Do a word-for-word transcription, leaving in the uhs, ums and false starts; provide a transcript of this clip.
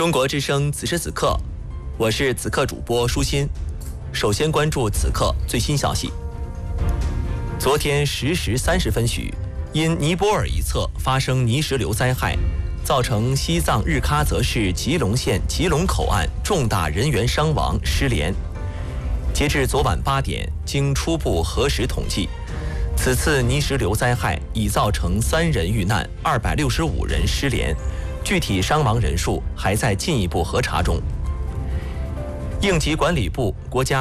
中国之声此时此刻，我是此刻主播舒心。首先关注此刻最新消息。昨天十时三十分许，因尼泊尔一侧发生泥石流灾害，造成西藏日喀则市吉隆县吉隆口岸重大人员伤亡失联。截至昨晚八点，经初步核实统计，此次泥石流灾害已造成三人遇难，二百六十五人失联，具体伤亡人数还在进一步核查中。应急管理部、国家